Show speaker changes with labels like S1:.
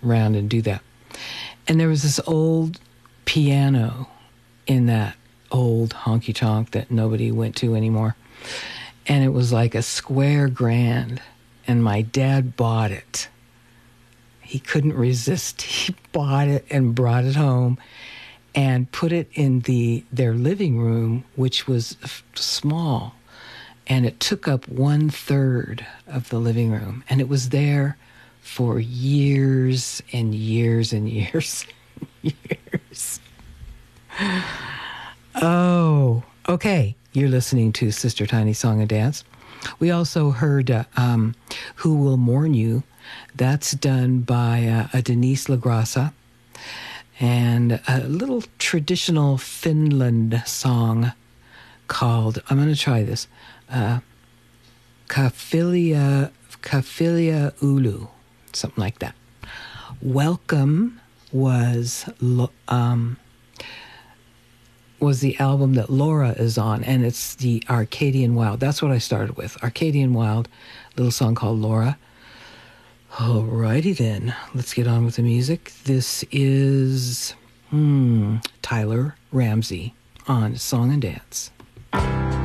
S1: around and do that. And there was this old piano in that old honky-tonk that nobody went to anymore. And it was like a square grand. And my dad bought it. He couldn't resist. He bought it and brought it home and put it in their living room, which was small. And it took up 1/3 of the living room. And it was there for years and years and years and years. Oh, okay. You're listening to Sister Tiny Song and Dance. We also heard Who Will Mourn You. That's done by a Denise LaGrassa. And a little traditional Finland song called, I'm going to try this, Kafilia Ulu, something like that. Welcome was the album that Laura is on, and it's the Arcadian Wild. That's what I started with. Arcadian Wild, little song called Laura. Alrighty then, let's get on with the music. This is Tyler Ramsey on Song and Dance.